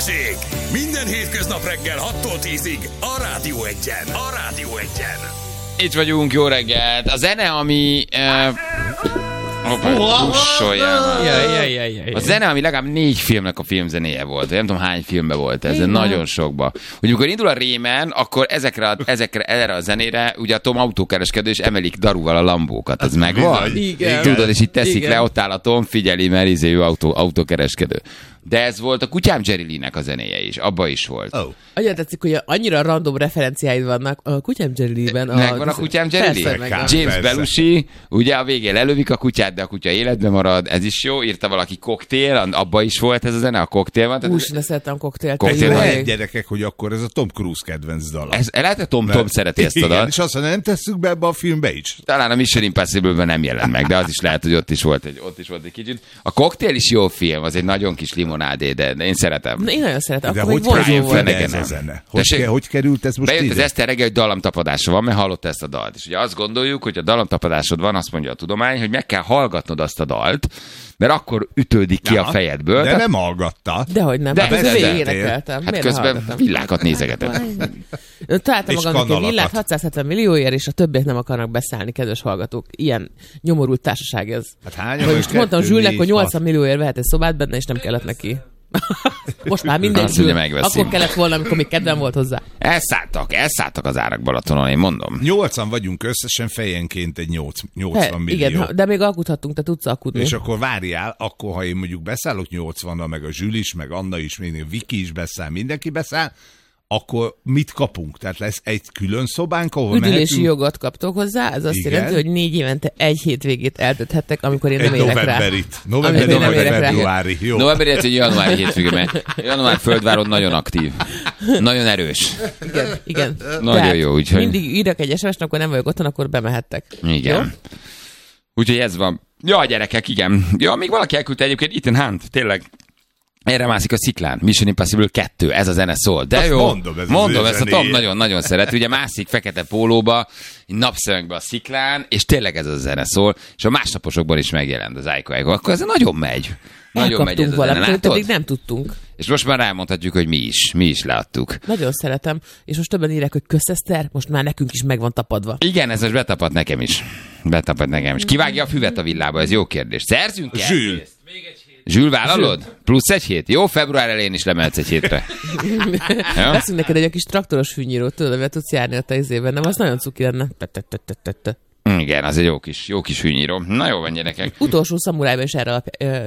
Híresség! Minden hétköznap reggel 6-tól 10-ig a Rádió Egyen. A Rádió Egyen. Itt vagyunk, jó reggelt. A zene, ami... A zene, ami legalább 4 filmnek a filmzenéje volt. Nem tudom, hány filmben volt ez, de nagyon sokba. Hogy amikor indul a Rémen, akkor erre a zenére ugye a Tom autókereskedő és emelik darúval a lambókat. Az megvan? Igen. Tudod, és itt teszik le, ott áll a Tom, figyeli, mert ő autókereskedő. De ez volt a Kutyám Jerry Lee-nek a zenéje is. Abba is volt. Oh. Annyira tetszik, hogy annyira random referenciáid vannak a Kutyám Jerry Lee-ben. Megvan a Kutyám Jerry Lee? James Belushi, ugye a végén lelövik a kutyát, de a kutya életben marad. Ez is jó. Írta valaki Koktél, abba is volt ez a zene, a Koktél van. Hús, ne szeretem Koktélt. Lehet, gyerekek, hogy akkor ez a Tom Cruise kedvenc dala. Lehet, hogy Tom szereti ezt a dalt. És azt mondja, nem tesszük be ebbe a filmbe is. Talán a Mission Impossible-ben nem jelent meg, de az is lehet, hogy ott is volt egy kicsit. A Koktél is jó film, az egy nagyon kis limonádé, de én szeretem. Én nagyon szeretem. De akkor hogy került ez a zene? Hogy került ez most ide? Bejött az Eszter reggel, hogy dallamtapadása van, mert hallotta ezt a dalt. És ugye azt gondoljuk, hogy a dallamtapadásod van, azt mondja a tudomány, hogy meg kell hallgatnod azt a dalt, mert akkor ütődik ki a fejedből. De nem hallgatta. Dehogy nem. Hát közben énekeltem. Hát közben villákat nézegetem. Találtam magamnak egy villát 670 millióért, és a többiek nem akarnak beszállni, kedves hallgatók. Ilyen nyomorult társaság ez. Hát most mondtam Zsülnek, hogy 80 millióért vehet egy szobát benne, és nem kellett neki. Most már mindegy. Akkor kellett volna, amikor még kedvem volt hozzá. Elszálltak az árak Balatonon, én mondom. 8-an vagyunk összesen, fejenként egy 80 millió. Igen, de még alkuthattunk, te tudsz alkudni. És akkor várjál, akkor ha én mondjuk beszállok 80-nal, meg a Zsül is, meg Anna is, még Viki is beszáll, mindenki beszáll, akkor mit kapunk? Tehát lesz egy külön szobánk, ahol üdülési jogot kaptok hozzá, ez azt jelenti, hogy 4 évente egy hétvégét eltölthettek, amikor én nem érek rá. Novemberi. Jó. Novemberi, ez egy januári hétvége, mert január Földváron nagyon aktív. Nagyon erős. Igen. Nagyon tehát jó, úgyhogy... Mindig írok egy SMS-t, akkor nem vagyok otthon, akkor bemehettek. Igen. Jó? Úgyhogy ez van. Ja, gyerekek, igen. Ja, még valaki elküldte egyébként Ethan Hunt, tényleg. Erre mászik a sziklán. Mission Impossible 2, ez a zene szól. De azt jó, mondom ezt a Tom nagyon-nagyon szeret. Ugye mászik fekete pólóba, napszemekbe a sziklán, és tényleg ez a zene szól, és a másnaposokban is megjelent az Aiko. Akkor ez nagyon megy. Nagyon megy ez a zene, látod? Pedig nem tudtunk. És most már rámondhatjuk, hogy mi is leadtuk. Nagyon szeretem, és most többen írják, hogy Eszter, most már nekünk is meg van tapadva. Igen, ez most betapad nekem is. Kivágja a füvet a villába, ez jó kérdés. Szerzünk el? Zsül. Zsül, vállalod? Plusz egy hét? Jó, február elején is lemehetsz egy hétre. Veszünk neked egy kis traktoros fűnyírót, tudod, mert tudsz járni a te izében, nem? Az nagyon cuki lenne. Igen, az egy jó kis fűnyíró. Na jó van, gyerekek. Utolsó szamurájban is erre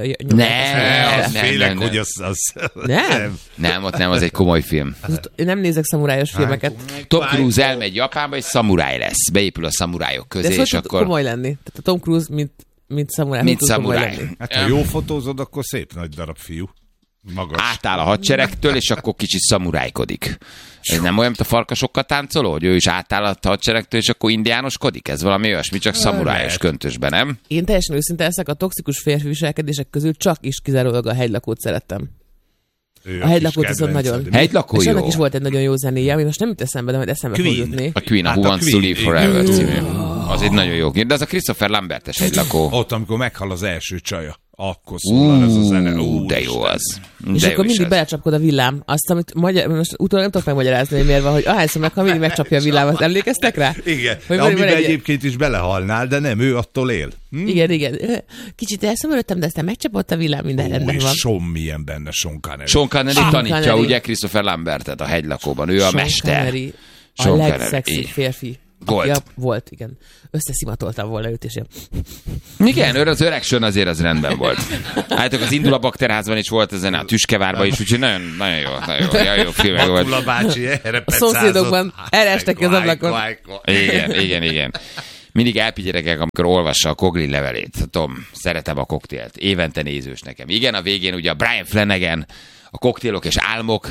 Nem, hogy az... Nem, ott nem, az egy komoly film. Nem nézek szamurájos filmeket. Tom Cruise elmegy Japánba, és szamuráj lesz. Beépül a szamurájok közé, de és akkor... komoly lenni. Tehát a Tom Cruise, mint szamuráj. Mint szamuráj. Hát ha jó fotózod, akkor szép nagy darab fiú. Magas. Átáll a hadseregtől, és akkor kicsit szamurájkodik. Ez nem olyan, mint a farkasokkal táncoló, hogy ő is átáll a hadseregtől, és akkor indiánoskodik? Ez valami olyasmi, csak szamurájos köntösben, nem? Én teljesen őszinte leszek, a toxikus férfi viselkedések közül csak is kizárólag a Hegylakót szerettem. A Hegylakót viszont nagyon. Hegylakó jó. És annak is volt egy nagyon jó zenéje, ami most nem jut eszembe, de majd eszembe fog jutni. A Queen, a Who Wants to Live Forever című. Az egy nagyon jó. De az a Christopher Lambert-es Hegylakó. Ott, amikor meghal az első csaja. Akkor szólal ez a zene. De jó az. És akkor mindig belecsapkod a villám. Azt, amit most utólag nem tudok megmagyarázni, hogy miért van, hogy ahányszor meghal, mindig megcsapja a villámat. Emlékeztek rá? Igen. Amiben egyébként is belehalnál, de nem, ő attól él. Igen. Kicsit elszomorodtam, de aztán megcsapott a villám, minden rendben van. És milyen benne Sean Connery. Sean Connery tanítja ugye Christopher Lambertet a Hegylakóban. Ő a mester. A legszexi férfi. Volt. Volt, igen. Összeszimatoltam volna őt, és igen, az öreg Sean azért az rendben volt. Állítok, az Indula Bakterházban is volt ezen, a Tüskevárban is, úgyhogy nagyon jó filmek volt. Attila bácsi, erre a szomszédokban elestek ki az ablakon. Igen. Mindig elpigyerekek, amikor olvassa a Kogli levelét. Tom, szeretem a koktélt. Évente nézős nekem. Igen, a végén ugye a Brian Flanagan, a koktélok és álmok,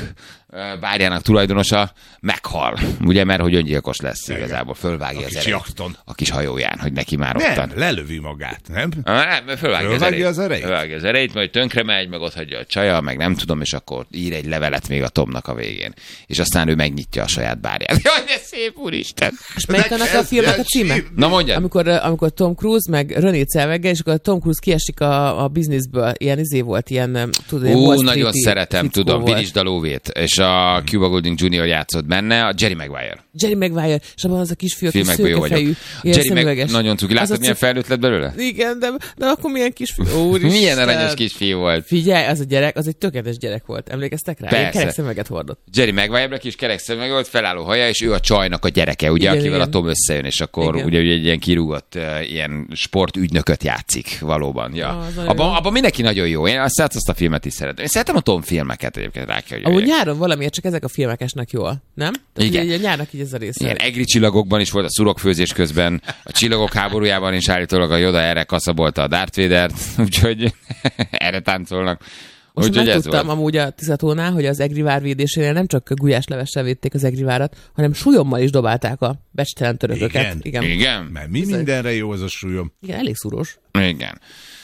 bárjának tulajdonosa meghal, ugye, mert hogy öngyilkos lesz igazából, fölvágja az erejét a kis hajóján, hogy neki már ottan. Nem, lelövi magát, nem? Nem, fölvágja az erejét. Fölvágja az erejét, majd tönkre megy, meg ott hagyja a csaja, meg nem tudom, és akkor ír egy levelet még a Tomnak a végén. És aztán ő megnyitja a saját bárját. Jaj, de szép, úristen! És melyik annak a filmnek a címe? Na mondjad! Amikor Tom Cruise meg René Zellweger, és akkor Tom Cruise kiesik a bizniszből. Ilyen volt, ilyen... nagyon szeretem, tudom, Vinisd a lóvét. És a Cuba Gooding Jr. játszott benne, a Jerry Maguire. És abban az a kisfiú, aki szőkefejű. Jerry nagyon cuki. Látod, milyen felnőtt lett belőle? Igen, de akkor milyen kisfiú. Milyen aranyos kisfiú volt. Figyelj, az a gyerek, az egy tökéletes gyerek volt. Emlékeztek rá? Persze. Én kerekszemüveget hordott. Jerry Maguire-nek is kerekszemüveg volt, felálló haja, és ő a csajnak a gyereke, ugye, akivel a Tom összejön, és akkor ugye egy ilyen kirúgott ilyen sportügynököt játszik valóban. Ja. Abban mindenki nagyon jó. Én azt a filmet is szeretem. Én szeretem a Tom filmeket egyébként, rá kell, hogy amúgy nyáron valamiért csak ezek a filmek esnek jól, nem? Tehát igen. Ugye, nyárnak így ez a része. Ilyen egri csillagokban is volt a szurokfőzés közben, a Csillagok háborújában is állítólag a Yoda erre kaszabolta a Darth Vadert, úgyhogy erre táncolnak. Most megtudtam amúgy a Tizatónál, hogy az egri vár védésénél nem csak gulyáslevessel védték az egri várat, hanem súlyommal is dobálták a becstelen törököket. Igen. Mert mindenre jó az a súlyom. Igen, elég szúrós. Igen.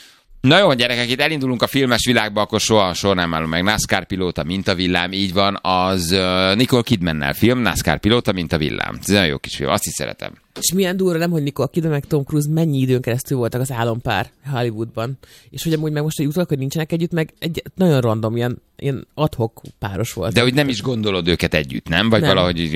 Na jó, gyerekek, itt elindulunk a filmes világba, akkor soha nem állunk meg. NASCAR pilóta, mint a villám, így van, az Nicole Kidmannel film, NASCAR pilóta, mint a villám. Ez nagyon jó kis film, azt is szeretem. És milyen durva, nem, hogy Nicole Kidman meg Tom Cruise mennyi időn keresztül voltak az álompár Hollywoodban. És hogy amúgy meg most jutok, hogy nincsenek együtt, meg egy nagyon random, ilyen ad-hoc páros volt. De hogy nem is gondolod őket együtt, nem? Vagy nem. Valahogy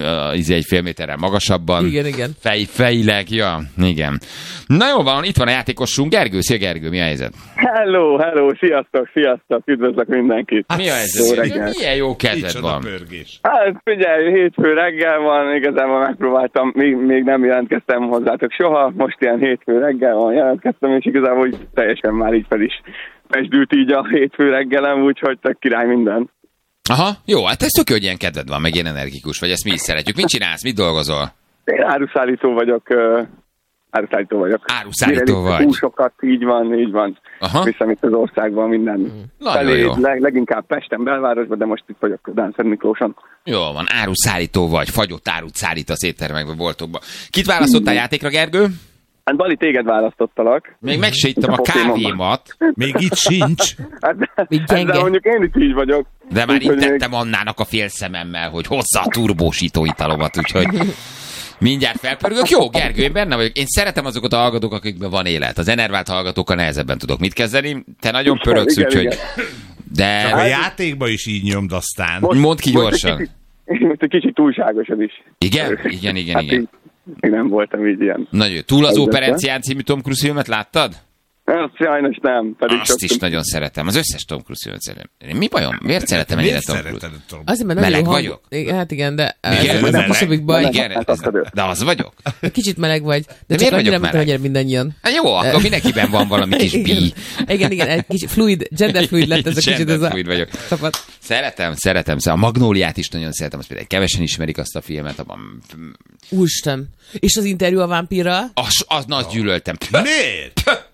egy fél méterrel magasabban. Igen. Fejileg, ja, igen. Na jó van, itt van a játékosunk, Gergő. Szia Gergő, mi a helyzet? Hello, sziasztok, üdvözlök mindenkit. Mi a helyzet? Milyen jó kedved van. Hát figyelj, hétfő reggel van, igazából megpróbáltam, még nem jelentkeztem hozzátok soha, most ilyen hétfő reggel van, jelentkeztem, és igazából úgy teljesen már így fel is mesdült így a hétfő reggelem, úgyhogy tök király minden. Aha, jó, hát ez tök jó, hogy ilyen kedved van, meg ilyen energikus vagy, ezt mi is szeretjük. Mit csinálsz, mit dolgozol? Én áruszállító vagyok. Áruszállító vagy. Húsokat, így van. Viszem itt az országban minden. Felé, leginkább Pesten, belvárosban, de most itt vagyok Szent Miklóson. Jó van, áruszállító vagy, fagyott árut szállítasz éttermekbe, boltokba. Kit választottál játékra, Gergő? Hát Bali, téged választottalak. Még meg se ittam a kávémat. Még itt sincs. De mondjuk én is így vagyok. De már itt tettem Annának a fél szememmel, hogy hozza a turbósító italomat, úgyhogy mindjárt felpörgök. Jó, Gergő, én benne vagyok. Én szeretem azokat a hallgatók, akikben van élet. Az enervált hallgatókkal nehezebben tudok mit kezdeni. Te nagyon pörögsz, úgyhogy... De a játékba is így nyomd aztán. Mondd ki gyorsan. Most egy kicsit túlságos ez is. Igen. Még nem voltam így ilyen. Nagyon jó. Túl az Operencián című Tom Cruise filmet láttad? Sajnos nem. Azt is nagyon szeretem. Az összes Tom Cruise filmet szeretem. Mi bajom? Miért szeretem ennyire Tom Cruise? Azért, mert meleg vagyok? Hát igen, de ez a kisebbik baj. De az vagyok. Kicsit meleg vagy. De csak miért vagyok meleg? Hogy mindannyian. Hát jó, akkor mindenkiben van valami kis bí. Igen, egy kis fluid, genderfluid lett ez a kicsit. Genderfluid vagyok. Szeretem. A Magnóliát is nagyon szeretem, azt például kevesen ismerik azt a filmet. Úristen. És az interjú a vámpírral? Azt gyűlöltem. Miért?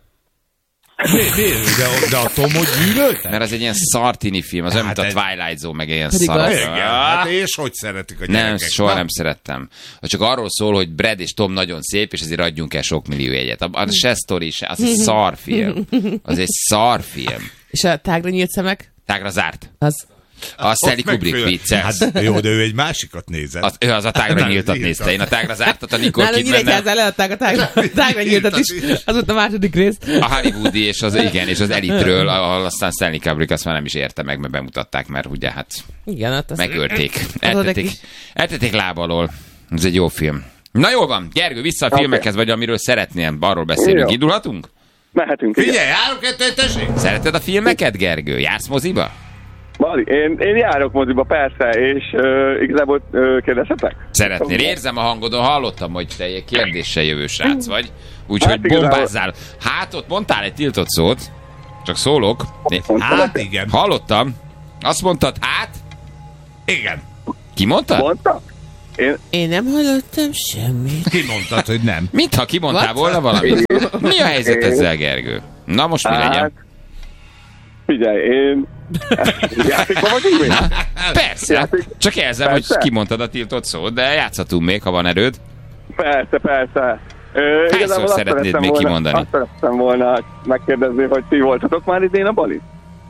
De a Tomot gyűlöltem? Mert az egy ilyen szartini film, az olyan, mint a Twilight Zone, meg ilyen szar. Hát és hogy szeretik a gyerekek? Nem, soha nem szerettem. Csak arról szól, hogy Brad és Tom nagyon szép, és ezért adjunk el sok millió jegyet. Az se sztori se, az egy szarfilm. Az egy szarfilm. És a tágra nyílt szemek? Tágra zárt. Az Stanley Kubrick vicce. Hát jó, de ő egy másikat nézett. Ő az a tágra nyíltat nézte. Én a tágra zártat a Nicole Kidmannel. Nálunk leadták a tágra nyíltat is. Az volt a második rész. A Hollywoodi és az Elite-ről, ahol aztán Stanley Kubrick azt már nem is érte meg, mert bemutatták, mert ugye hát igen, megölték. Eltették láb alól. Ez egy jó film. Na jól van, Gergő, vissza a filmekhez, vagy amiről szeretnél, arról beszélünk. Indulhatunk? Mehetünk. Figyelj, 3-2, tessék! Szereted a filmeket, Gergő? Jársz moziba? Bali, én járok moziba, persze, és igazából kérdezhetek? Szeretnél. Érzem a hangodon, hallottam, hogy te egy kérdéssel jövő srác vagy. Úgyhogy bombázzál. Hát ott mondtál egy tiltott szót. Csak szólok. Hát igen. Hallottam. Azt mondtad, hát? Igen. Ki mondta? Mondta? Én nem hallottam semmit. Ki mondtad, hogy nem? Mintha kimondtál volna valamit. Mi a helyzet ezzel, Gergő? Na most mi legyen? Figyelj, Játékban vagyunk még? Persze. Csak jelzem, hogy kimondtad a tiltott szót, de játszhatunk még, ha van erőd. Persze. Hányszor szeretnéd még kimondani? Azt szerettem volna megkérdezni, hogy ti voltatok már idén a Balin?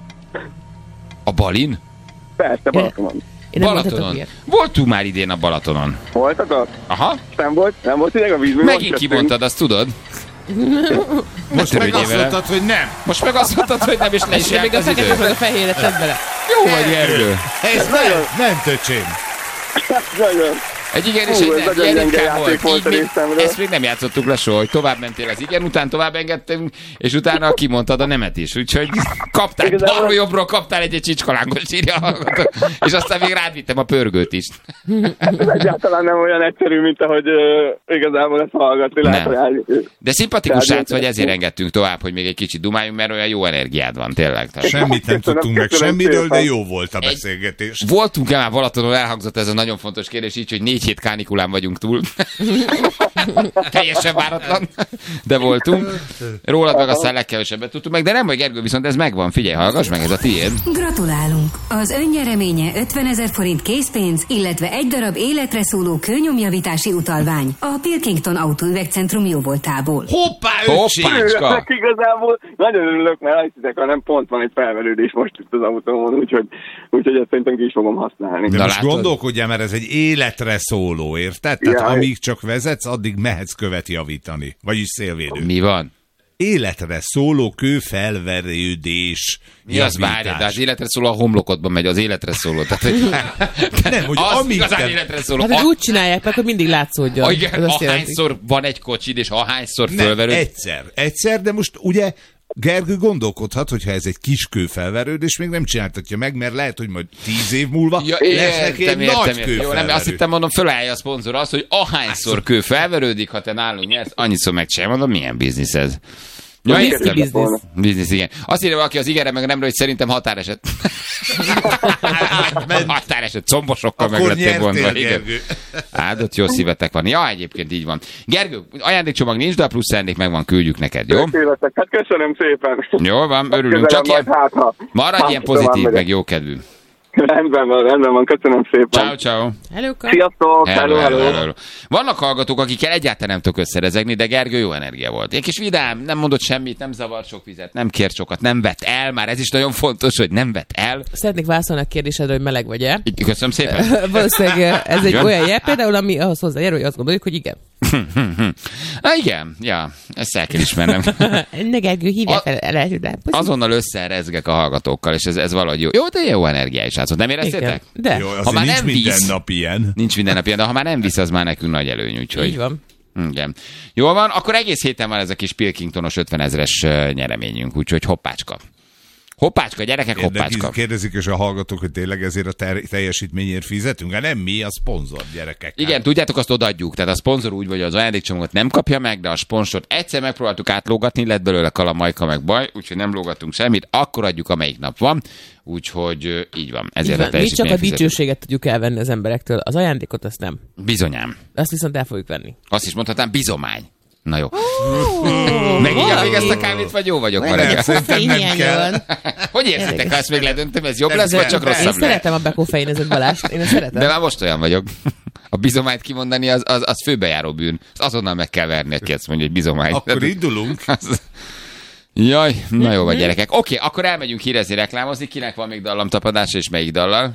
A Balin? Persze, Balatonon. Balatonon. Voltunk már idén a Balatonon. Voltatok? Aha. Nem volt ideg a víz? Megint kimondtad, azt tudod? Most meg azt mondtad, hogy nem. Most meg azt mondtad, hogy nem, és le is járt az idő. Még a fekete a fehérre tedd bele. Jó vagy, Gergő. Ez nem töcsém. Nagyon. Egy igen és egy nem. Ilyen ritkán volt. Ezt még nem játszottuk le soha, hogy tovább mentél az igen, után tovább engedtünk, és utána kimondtad a nemet is. Úgyhogy kaptál, balról jobbról kaptál egy csicskalángot, írja a hallgató. És aztán még rád vittem a pörgőt is. Egyáltalán nem olyan egyszerű, mint ahogy igazából ezt hallgatni lehet. De szimpatikus srác vagy, ezért engedtünk tovább, hogy még egy kicsit dumáljunk, mert olyan jó energiád van, tényleg. Semmit nem tudtunk meg semmiről, de jó volt a beszélgetés. Voltunk-e már Balatonon, elhangzott ez a nagyon fontos kérdés, így, hogy 4 hét kánikulán vagyunk túl. Teljesen váratlan, de voltunk. Rólad meg aztán legkevesebbet tudtuk meg, de nem vagy, Gergő, viszont ez megvan. Figyelj, hallgass meg, ez a tiéd. Gratulálunk! Az önnyereménye 50 000 forint készpénz, illetve egy darab életre szóló kőnyomjavítási utalvány a Pilkington Autóüvegcentrum jóvoltából. Hoppácska! Igazából nagyon örülök, mert hiszek, hanem pont van egy felverődés most itt az autómon, úgyhogy ezt szerintem ki is fogom használni. De most gondolkodjál, mert ez egy életre szóló, érted? Tehát amíg csak vezetsz, addig mehetsz követ javítani. Vagyis szélvédő. Mi van? Életre szóló kőfelverődés. Mi az, várja, de az életre szóló a homlokodban megy, az életre szóló. Nem, hogy az amíg igazán életre szóló. Hát, hogy úgy csinálják meg, hogy mindig látszódjon. Igen, ahányszor van egy kocsid, és ahányszor fölverőd. Egyszer, de most ugye Gergő gondolkodhat, hogyha ez egy kis kőfelverődés, még nem csináltatja meg, mert lehet, hogy majd 10 év múlva lesz neki egy nagy kőfelverődés. Jó, nem, azt hittem, mondom, fölállja a szponzor azt, hogy ahányszor kő felverődik, ha te nálunk nyersz, annyiszor megcsinálja. Mondom, milyen biznisz ez? Ja, biznisz, igen. Azt írja valaki az igenre, meg nemről, hogy szerintem határeset. Határeset, combosokkal meg lettek vonva. Áldott jó szívetek van. Ja, egyébként így van. Gergő, ajándékcsomag nincs, de a plusz ajándék megvan, küldjük neked, jó? Hát köszönöm szépen. Jól van, örülünk. Csak ilyen, maradj ilyen pozitív, meg jókedvű. Rendben van, köszönöm szépen. Ciao. Sziasztok. Hello. Vannak hallgatók, akikkel egyáltalán nem tudok összerezegni, de Gergő jó energia volt. Egy kis vidám, nem mondott semmit, nem zavart sok vizet, nem kért sokat, nem vett el, már ez is nagyon fontos, hogy nem vett el. Szeretnék válaszolni a kérdésedre, hogy meleg vagy-e. Köszönöm szépen. Valószínűleg ez egy olyan jel például, ami ahhoz hozzájár, hogy azt gondoljuk, hogy igen. Igen, ja, ezt el kell ismernem. Ne Gergő, hívja fel. Azonnal összerezgek a hallgatókkal, és ez valahogy jó. Jó, de jó energia is az. Nem éreztétek? De. Jó, ha már nincs minden nap ilyen. Nincs minden nap ilyen, de ha már nem visz, az már nekünk nagy előny, úgyhogy. Így van. Igen. Jól van, akkor egész héten van ez a kis Pilkingtonos 50 000-es nyereményünk, úgyhogy hoppácska. Hoppácska, gyerekek, hoppácska. Kérdezik és a hallgatók, hogy tényleg ezért a teljesítményért fizetünk? Hát nem mi, a szponzor, gyerekek. Igen, tudjátok, azt odaadjuk. Tehát a szponzor úgy, hogy az ajándékcsomagot nem kapja meg, de a sponsort egyszer megpróbáltuk átlógatni, lett belőle kalamajka meg baj, úgyhogy nem lógattunk semmit, akkor adjuk, amelyik nap van. Úgyhogy így van. Ezért a mi csak a dicsőséget tudjuk elvenni az emberektől, az ajándékot azt nem. Bizonyám. Azt viszont el fogjuk venni. Azt is mondhatnám, bizomány. Na jó. Megígyam még ezt a kávét, vagy jó vagyok ma reggel? Szerintem nem kell. Hogy érzitek, ha ezt még ledöntöm, ez jobb lesz, vagy csak rosszabb lesz? Én szeretem a bekofeinezett Balást, én ezt szeretem. De már most olyan vagyok. A bizományt kimondani, az főbejáró bűn. Azonnal meg kell verni, aki ezt mondja, hogy bizomány. Akkor indulunk. Jaj, na jó vagy, gyerekek. Oké, akkor elmegyünk hírezni, reklámozni. Kinek van még dallamtapadása, és melyik dallal?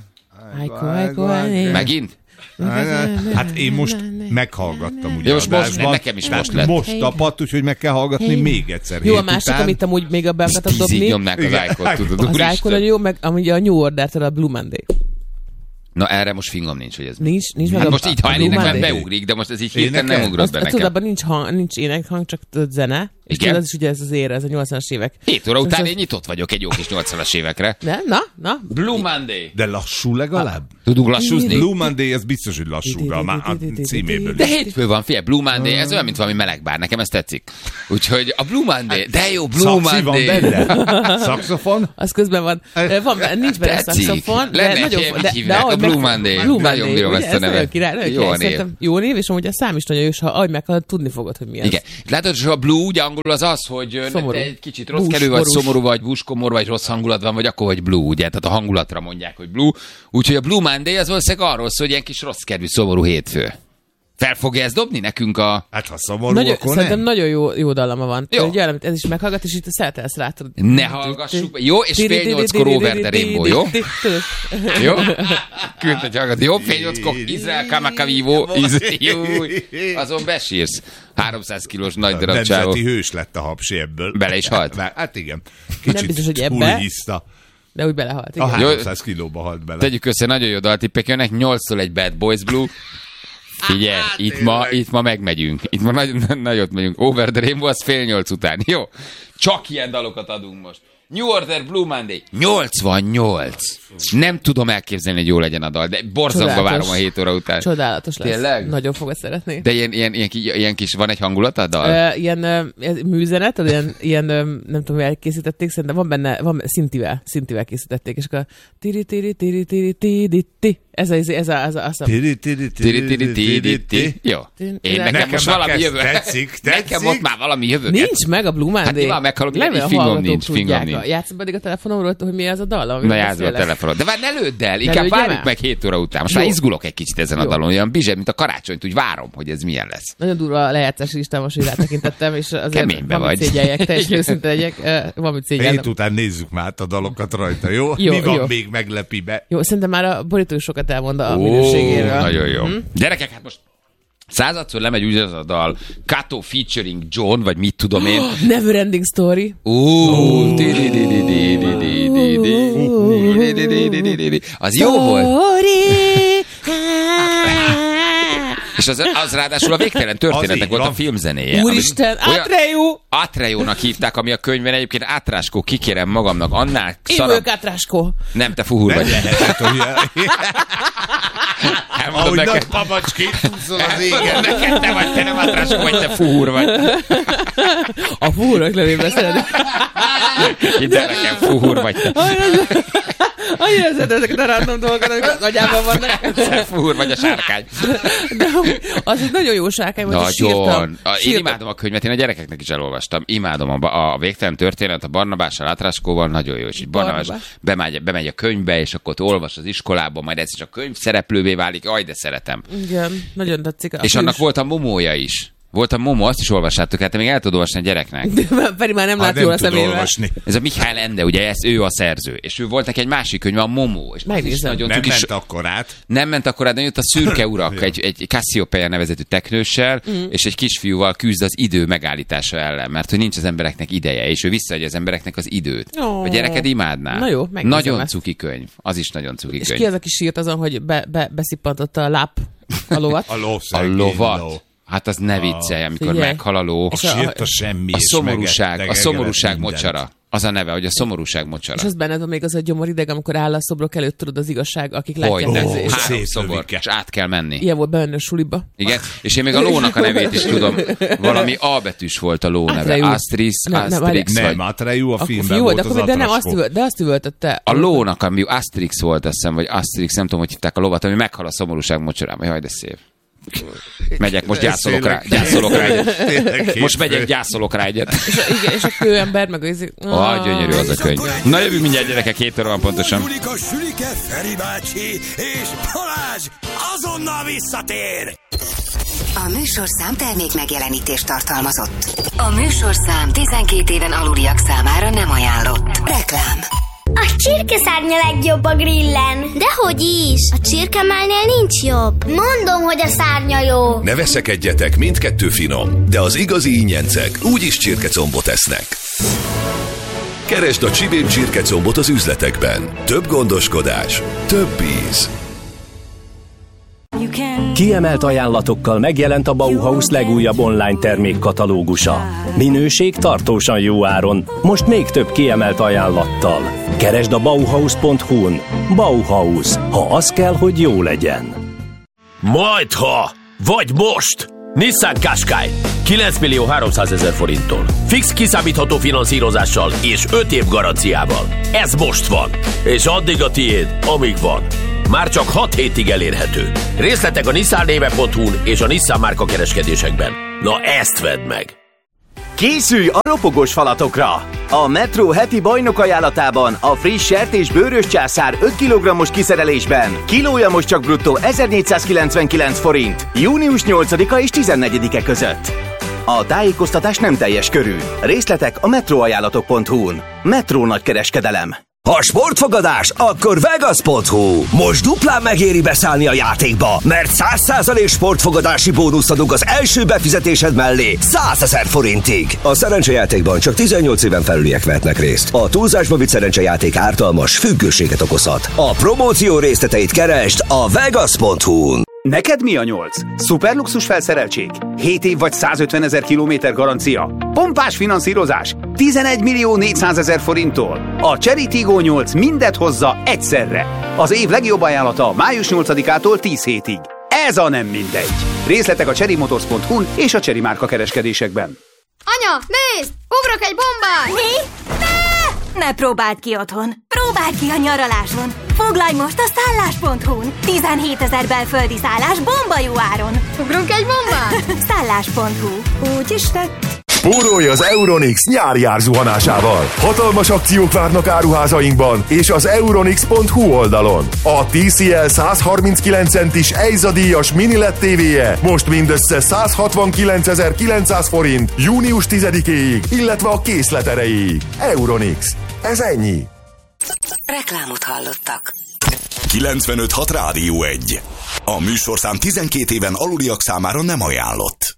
Megint? Hát én most meghallgattam ugye most nekem is most lett. Most tapadt, úgyhogy meg kell hallgatni még egyszer. Jó, a másik, amit amúgy még abban akartam dobni. Tízig nyomnák az Icon-t, tudod. Az Icon jó, meg amúgy a New Order-től a Blue Monday. Na erre most fingom nincs, hogy ez nincs hát most így, ha énekel, beugrik, de most ez így hirtelen nem ugrott be nekem. Tudod, abban nincs énekhang, csak zene. Igen? Ez is ugye ez az ér, ez a 80-as évek. 7 óra után én nyitott vagyok egy jó kis 80-as évekre. Na. Blue Monday. De lassú legalább? Tudunk lassúzni? Blue Monday, ez biztos, hogy lassú, a címéből. De hétfő van, figyelj, Blue Monday, ez olyan, mint valami melegbár, nekem ez tetszik. Úgyhogy a Blue Monday, de jó, Blue Monday. Van benne? Szaxofon? Az közben van. Nincs benne szaxofon. De a Blue Monday. Nagyon bírom ezt a nevet. Jó név. Jó név, és amúgy a szám is nagyon jó, és ha meg tudni fogod, hogy mi ez. Igen. Látod, hogy a Blue ugye angolul az az, hogy egy kicsit rossz kedvű vagy, szomorú vagy, búskomor vagy, rossz hangulat van, vagy akkor vagy blue, ugye? Tehát a hangulatra mondják, hogy blue. Úgyhogy a Blue Monday az valószínűleg arról szól, hogy ilyen kis rossz kedvű, szomorú hétfő. Fel fogja ezt dobni nekünk a... Hát ha szomorú, akkor szerintem nagyon jó dallama van. Jó. Ugye, ez is meghallgat, és itt szeretelsz rá. Ne hallgassuk. Jó, és fél 8-kor Over the Rainbow, jó? Jó? Küld, hogy hallgat. Jó, fél 8-kor Izrael Kamakavivo. Azon besírsz. 300 kilós nagy darab csávó. Nemzeti hős lett a Hapsi ebből. Bele is halt? Hát igen. Kicsit nem biztos, hogy ebbe. De úgy belehalt. A 300 kilóba halt bele. Tegyük össze, nagyon jó daltippek jönnek. 8-tól egy Bad Boys Blue. Figyelj, itt ma megmegyünk. Itt ma nagyot megyünk. Over the Rainbow, az 7:30 után. Jó? Csak ilyen dalokat adunk most. New Order, Blue Monday. 88. Nem tudom elképzelni, hogy jó legyen a dal, de borzongva várom a 7 óra után. Csodálatos lesz. Tényleg? Nagyon fogod szeretni. De ilyen kis, van egy hangulata a dal? Ilyen műzenet, ilyen nem tudom, elkészítették, szerintem van benne, szintivel készítették, és akkor tiri ez a jó. Nekem most valami jövő. Nekem ott már valami jövő. Nincs meg a Blue Monday. Hát nyilván meghalok, fingom nincs. Játszom pedig a telefonomról, hogy mi ez a dal. Na játszom a telefonon. De már ne lődd el, inkább várjuk meg 7 óra után. Most már izgulok egy kicsit ezen a dalon. Olyan bizseb, mint a karácsonyt, úgy várom, hogy ez milyen lesz. Nagyon durva a lejátszási listán most, hogy rátekintettem, és azért keménybe van, mit szégyeljek, teljesen őszinte legyek. Van, mit szégyeljek. 7 után nézzük már a dalokat rajta, jó? Mi van még meglepibe? Jó, szerintem már a borító sokat elmond a minőségéről. Nagyon jó. Gyerekek, hát most 100-szor lemegy úgy az a dal, Kato featuring John, vagy mit tudom én. Never Ending Story. Az jó volt. És az ráadásul a végtelen történetnek volt a filmzenéje. Úristen, Atrejónak hívták, ami a könyvben egyébként Átráskó, kikérem magamnak, annál szarabb. Én vagyok Átráskó. Nem, te fuhur vagy. Ahogy nagy pamacskét húzol az égen. Neked te vagy, te nem Átráskó vagy, te fuhur vagy. A fuhurok levébe szeretem. Hidd el nekem, fuhur vagy te. Annyira szeretem ezeket a random dolgokat, amik az agyában vannak. Te fuhur vagy a sárkány. De az egy nagyon jó sárkány, hogy sírtam. Én imádom a könyvet, én a gyerekeknek is elolvastam. Imádom a végtelen történet a Barnabással, Átráskóval, nagyon jó. És így Barnabás bemegy a könyvbe, és akkor ott olvas az iskolában, majd egyszer csak könyv szereplővé válik. Aj, de szeretem. Igen, nagyon tetszik. És annak volt a Momója is. Volt a Momo, azt is olvassátok, hát még el tud olvasni a gyereknek. Pedig már nem lát jól a szemével. Ez a Mihály Ende, ugye ő a szerző. És ő volt neki egy másik könyve, a Momo. És nagyon nem ment akkor át. Nem ment akkor át, de jött a Szürke urak, egy Cassiopeia nevezetű teknőssel, és egy kisfiúval küzd az idő megállítása ellen, mert hogy nincs az embereknek ideje, és ő visszaadja az embereknek az időt. A gyereked imádná. Na jó, nagyon cuki könyv. Az is nagyon cuki könyv. És ki az, aki sírt azon, hogy beszippantotta a lovat? A lovat. Hát az ne viccelj, amikor meghal a ló. A sírta semmi. A szomorúság mocsara. Az a neve, hogy a szomorúság mocsara. És az benned van még az a gyomorideg, amikor áll a szobrok előtt, tudod, az igazság, akik látják ez. 3 szobor, és át kell menni. Ilyen volt benne a suliba. Igen, és én még a lónak a nevét is tudom. Valami A betűs volt a ló neve. Asterix. Nem, Atreyu a filmben volt az Atraskó. De azt üvöltötte. A lónak, ami Asterix volt, azt hiszem, vagy Asterix, nem tudom, hogy hívták a lovat, ami meghal a szomorúság mocsarában. Jaj, de szép. Megyek, most gyászolok rá egyet. Most megyek, gyászolok rá egyet. És a kőember, meg az... gyönyörű az a könyv. Na jövünk mindjárt, gyerekek, 7 óra van pontosan. A Sülike, Feri bácsi és Balázs azonnal visszatér! A műsorszám termék megjelenítést tartalmazott. A műsorszám 12 éven aluliak számára nem ajánlott. Reklám. A csirkeszárnya legjobb a grillen. Dehogy is. A csirkemálnél nincs jobb. Mondom, hogy a szárnya jó. Ne veszekedjetek, mindkettő finom, de az igazi ingyencek úgyis csirkecombot esznek. Keresd a Csibém csirkecombot az üzletekben. Több gondoskodás, több íz. Kiemelt ajánlatokkal megjelent a Bauhaus legújabb online termékkatalógusa. Minőség tartósan jó áron, most még több kiemelt ajánlattal. Keresd a Bauhaus.hu-n. Bauhaus, ha az kell, hogy jó legyen. Majdha, vagy most! Nissan Qashqai 9 300 000 forinttól. Fix kiszámítható finanszírozással és 5 év garanciával. Ez most van, és addig a tiéd, amíg van. Már csak 6 hétig elérhető. Részletek a nissannéve.hu-n és a Nissan márka kereskedésekben. Na ezt vedd meg! Készülj a ropogós falatokra! A Metro heti bajnok ajánlatában a friss sertés bőrös császár 5 kg-os kiszerelésben kilója most csak bruttó 1499 forint, június 8-a és 14-e között. A tájékoztatás nem teljes körű. Részletek a metroajánlatok.hu-n. Metro nagykereskedelem. Ha sportfogadás, akkor Vegas.hu. Most duplán megéri beszállni a játékba, mert 100% sportfogadási bónuszt adunk az első befizetésed mellé 100 000 forintig. A szerencsejátékban csak 18 éven felüliek vehetnek részt. A túlzásba vitt szerencsejáték ártalmas, függőséget okozhat. A promóció részleteit keresd a Vegas.hu-n. Neked mi a 8? Szuperluxus felszereltség? 7 év vagy 150 000 kilométer garancia? Pompás finanszírozás? 11 400 000 forinttól? A Chery Tiggo 8 mindet hozza egyszerre. Az év legjobb ajánlata május 8-ától 10 hétig. Ez a nem mindegy. Részletek a cherrymotors.hu-n és a Chery márka kereskedésekben. Anya, nézd! Ugrok egy bombát! Mi? Ne próbáld ki otthon! Próbáld ki a nyaraláson! Foglalj most a szállás.hu-n! 17 000 belföldi szállás bomba jó áron! Ugrunk egy bombát? Szállás.hu. Úgyis tett. Spórolj az Euronix nyári árzuhanásával. Hatalmas akciók várnak áruházainkban és az euronix.hu oldalon. A TCL 139 centis EIZA díjas mini LED TV-je most mindössze 169 900 forint június 10-éig, illetve a készlet erejéig. Euronix. Ez ennyi. Reklámot hallottak. 95.6 Rádió 1. A műsorszám 12 éven aluliak számára nem ajánlott.